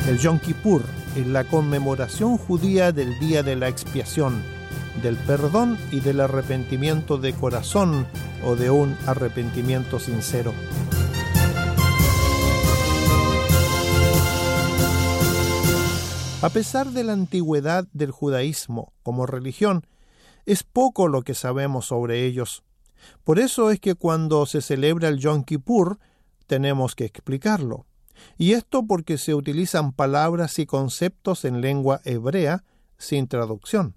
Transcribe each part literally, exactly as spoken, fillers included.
El Yom Kippur es la conmemoración judía del día de la expiación, del perdón y del arrepentimiento de corazón o de un arrepentimiento sincero. A pesar de la antigüedad del judaísmo como religión, es poco lo que sabemos sobre ellos. Por eso es que cuando se celebra el Yom Kippur, tenemos que explicarlo. Y esto porque se utilizan palabras y conceptos en lengua hebrea sin traducción.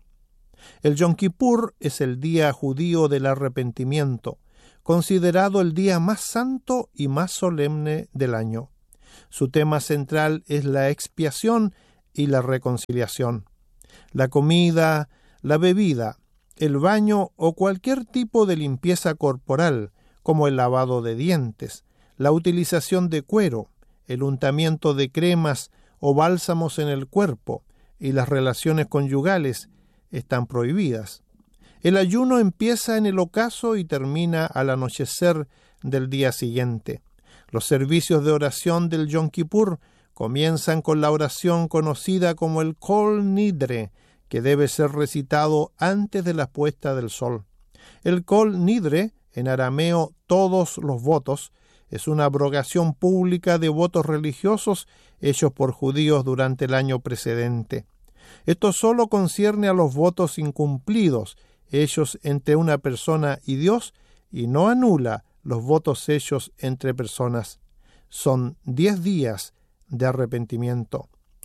El Yom Kippur es el día judío del arrepentimiento, considerado el día más santo y más solemne del año. Su tema central es la expiación y la reconciliación. La comida, la bebida, el baño o cualquier tipo de limpieza corporal, como el lavado de dientes, la utilización de cuero, el untamiento de cremas o bálsamos en el cuerpo y las relaciones conyugales están prohibidas. El ayuno empieza en el ocaso y termina al anochecer del día siguiente. Los servicios de oración del Yom Kippur comienzan con la oración conocida como el Kol Nidre, que debe ser recitado antes de la puesta del sol. El Kol Nidre, en arameo todos los votos, es una abrogación pública de votos religiosos hechos por judíos durante el año precedente. Esto solo concierne a los votos incumplidos hechos entre una persona y Dios y no anula los votos hechos entre personas. Son diez días de arrepentimiento.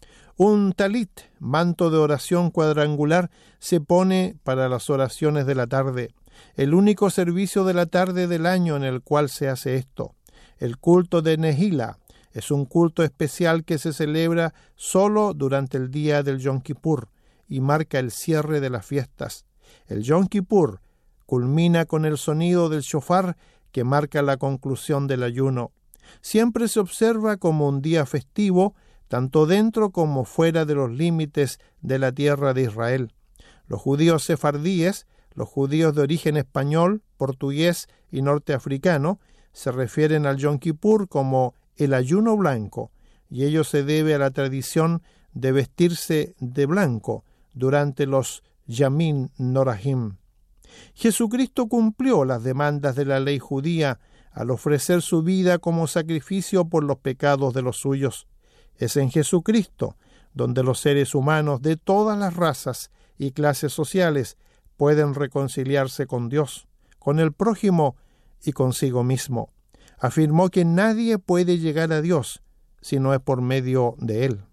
Un talit, manto de oración cuadrangular, se pone para las oraciones de la tarde, el único servicio de la tarde del año en el cual se hace esto. El culto de Nehila es un culto especial que se celebra solo durante el día del Yom Kippur y marca el cierre de las fiestas. El Yom Kippur culmina con el sonido del shofar que marca la conclusión del ayuno. Siempre se observa como un día festivo, tanto dentro como fuera de los límites de la tierra de Israel. Los judíos sefardíes, los judíos de origen español, portugués y norteafricano, se refieren al Yom Kippur como el ayuno blanco, y ello se debe a la tradición de vestirse de blanco durante los Yamin Norahim. Jesucristo cumplió las demandas de la ley judía al ofrecer su vida como sacrificio por los pecados de los suyos. Es en Jesucristo donde los seres humanos de todas las razas y clases sociales pueden reconciliarse con Dios, con el prójimo y consigo mismo. Afirmó que nadie puede llegar a Dios si no es por medio de Él.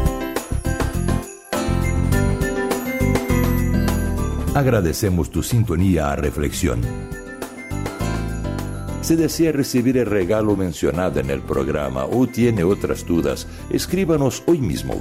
Agradecemos tu sintonía a Reflexión. Si desea recibir el regalo mencionado en el programa o tiene otras dudas, escríbanos hoy mismo.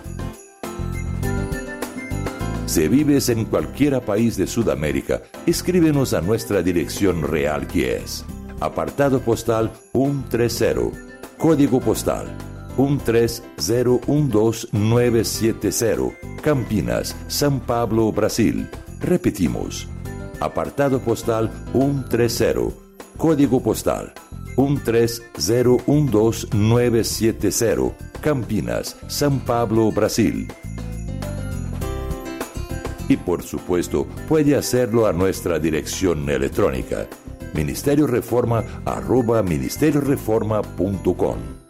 Si vives en cualquier país de Sudamérica, escríbenos a nuestra dirección real, que es apartado postal ciento treinta, código postal uno tres cero uno dos nueve siete cero, Campinas, São Paulo, Brasil. Repetimos, apartado postal ciento treinta, código postal uno tres cero uno dos nueve siete cero, Campinas, São Paulo, Brasil. Y por supuesto, puede hacerlo a nuestra dirección electrónica ministerio reforma arroba ministerio reforma punto com.